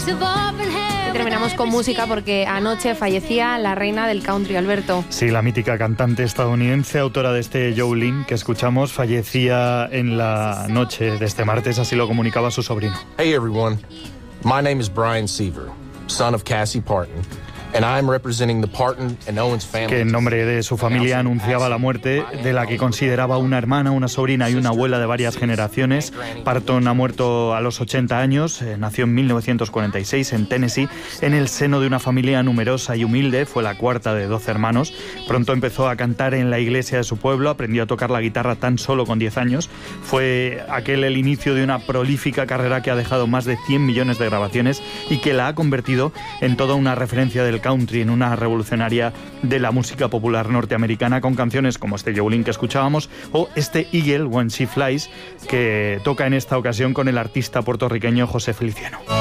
Y terminamos con música porque anoche fallecía la reina del country, Alberto. Sí, la mítica cantante estadounidense, autora de este Jolene que escuchamos, fallecía en la noche de este martes, así lo comunicaba su sobrino. Hey everyone, my name is Brian Seaver, son of Cassie Parton. And I'm representing the Parton and Owens family. Que en nombre de su familia anunciaba la muerte de la que consideraba una hermana, una sobrina y una abuela de varias generaciones. Parton ha muerto a los 80 años, nació en 1946 en Tennessee, en el seno de una familia numerosa y humilde, fue la cuarta de 12 hermanos. Pronto empezó a cantar en la iglesia de su pueblo, aprendió a tocar la guitarra tan solo con 10 años. Fue aquel el inicio de una prolífica carrera que ha dejado más de 100 millones de grabaciones y que la ha convertido en toda una referencia del country, en una revolucionaria de la música popular norteamericana, con canciones como este Jolene que escuchábamos o este Eagle When She Flies, que toca en esta ocasión con el artista puertorriqueño José Feliciano.